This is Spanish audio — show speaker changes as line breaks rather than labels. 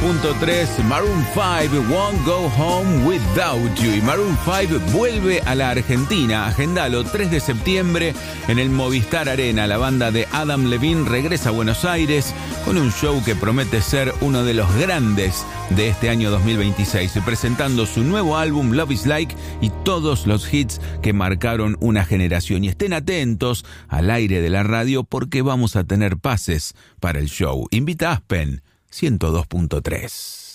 102.3, Maroon 5, Won't Go Home Without You. Y Maroon 5 vuelve a la Argentina. Agendalo, 3 de septiembre en el Movistar Arena. La banda de Adam Levine regresa a Buenos Aires con un show que promete ser uno de los grandes de este año 2026, presentando su nuevo álbum Love is Like y todos los hits que marcaron una generación. Y estén atentos al aire de la radio porque vamos a tener pases para el show. Invita a Aspen 102.3.